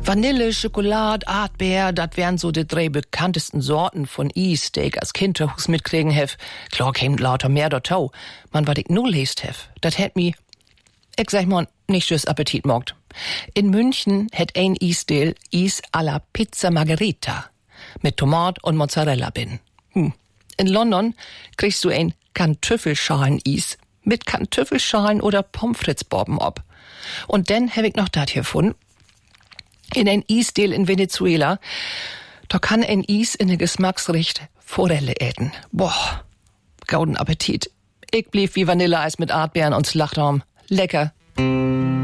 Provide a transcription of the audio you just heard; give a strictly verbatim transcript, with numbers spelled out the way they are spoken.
Vanille, Schokolade, Erdbeer, das wären so die drei bekanntesten Sorten von Eis, die ich als Kind hus mitkriegen hef. Klar kämen lauter mehr dazu. Man, was ich nur lest hef, das hätt mi, ich sag mal, nicht schüss Appetit mogt. In München hätt ein Eisdeal Eis à la Pizza Margherita mit Tomat und Mozzarella bin. Hm. In London kriegst du ein Kartoffelschalen-Eis mit Kartoffelschalen oder Pommes frites Bobben ob. Und dann hab ich noch dat hier gefunden. In ein Eisdeal in Venezuela, da kann ein Eis in der Geschmacksricht Forelle äten. Boah, gauden Appetit. Ich blieb wie Vanilleeis mit Erdbeeren und Slachtraum. Lecker.